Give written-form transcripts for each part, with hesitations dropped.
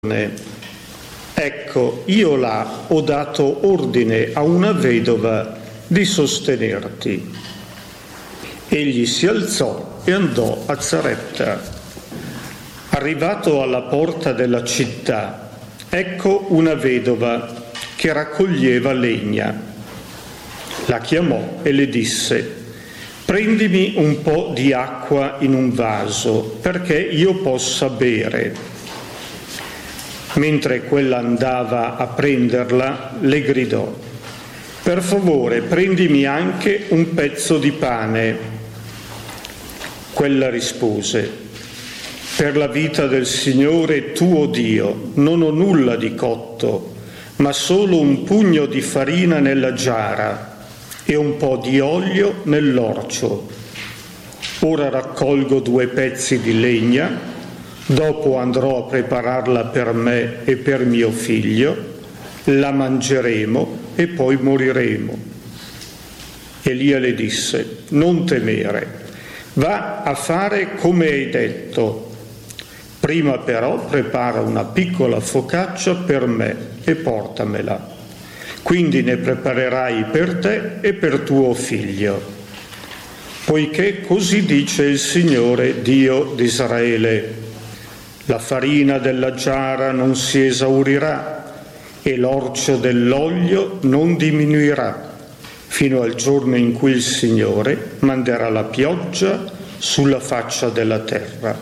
Ecco, io là ho dato ordine a una vedova di sostenerti. Egli si alzò e andò a Zaretta. Arrivato alla porta della città, ecco una vedova che raccoglieva legna. La chiamò e le disse: prendimi un po' di acqua in un vaso perché io possa bere. Mentre quella andava a prenderla, le gridò: per favore, prendimi anche un pezzo di pane. Quella rispose: per la vita del Signore tuo Dio, non ho nulla di cotto, ma solo un pugno di farina nella giara e un po' di olio nell'orcio. Ora raccolgo 2 pezzi di legna. Dopo andrò a prepararla per me e per mio figlio, la mangeremo e poi moriremo. Elia le disse: non temere, va a fare come hai detto. Prima però prepara una piccola focaccia per me e portamela. Quindi ne preparerai per te e per tuo figlio. Poiché così dice il Signore, Dio di Israele: la farina della giara non si esaurirà e l'orcio dell'olio non diminuirà, fino al giorno in cui il Signore manderà la pioggia sulla faccia della terra.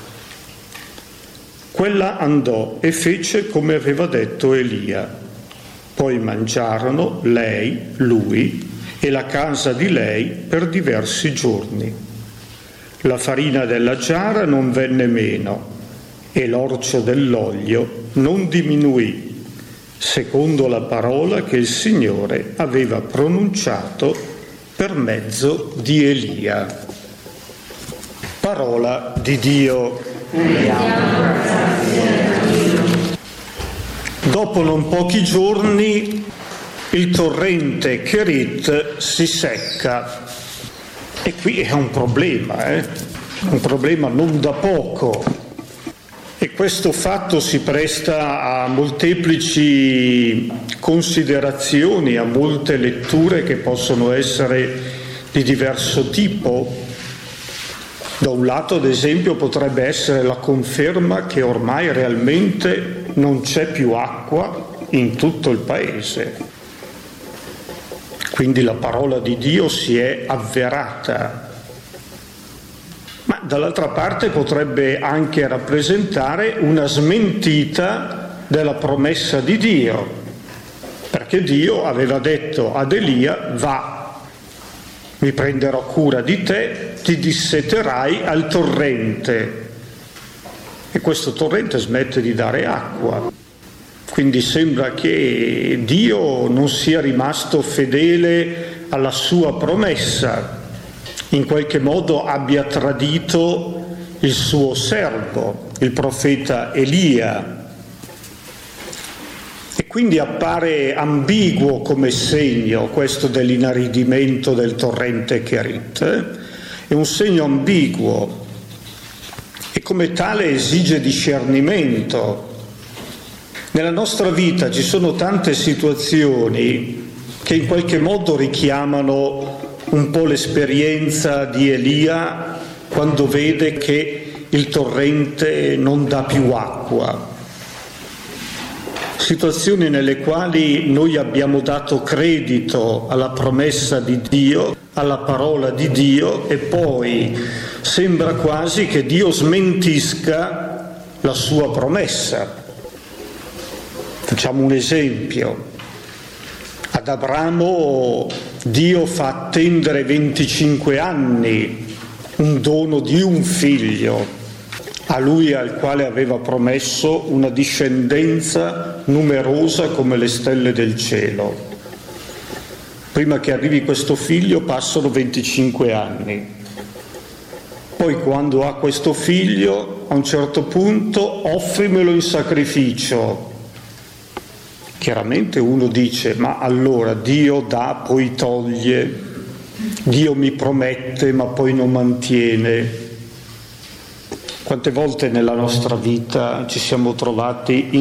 Quella andò e fece come aveva detto Elia. Poi mangiarono lei, lui e la casa di lei per diversi giorni. La farina della giara non venne meno e l'orcio dell'olio non diminuì, secondo la parola che il Signore aveva pronunciato per mezzo di Elia. Parola di Dio. Dopo non pochi giorni il torrente Cherit si secca e qui è un problema non da poco. E questo fatto si presta a molteplici considerazioni, a molte letture che possono essere di diverso tipo. Da un lato, ad esempio, potrebbe essere la conferma che ormai realmente non c'è più acqua in tutto il paese. Quindi la parola di Dio si è avverata. Ma dall'altra parte potrebbe anche rappresentare una smentita della promessa di Dio, perché Dio aveva detto ad Elia: va, mi prenderò cura di te, ti disseterai al torrente. E questo torrente smette di dare acqua. Quindi sembra che Dio non sia rimasto fedele alla sua promessa, in qualche modo abbia tradito il suo servo, il profeta Elia. E quindi appare ambiguo come segno questo dell'inaridimento del torrente Cherit. È un segno ambiguo e come tale esige discernimento. Nella nostra vita ci sono tante situazioni che in qualche modo richiamano un po' l'esperienza di Elia quando vede che il torrente non dà più acqua. Situazioni nelle quali noi abbiamo dato credito alla promessa di Dio, alla parola di Dio, e poi sembra quasi che Dio smentisca la sua promessa. Facciamo un esempio. Ad Abramo Dio fa attendere 25 anni un dono di un figlio, a lui al quale aveva promesso una discendenza numerosa come le stelle del cielo. Prima che arrivi questo figlio passano 25 anni. Poi quando ha questo figlio, a un certo punto, offrimelo in sacrificio. Chiaramente uno dice: ma allora Dio dà, poi toglie, Dio mi promette, ma poi non mantiene. Quante volte nella nostra vita ci siamo trovati